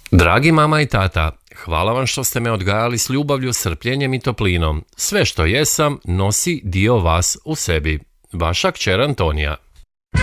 Dragi mama i tata, hvala vam što ste me odgajali s ljubavlju, strpljenjem i toplinom. Sve što jesam nosi dio vas u sebi. Vaša kćer Antonija.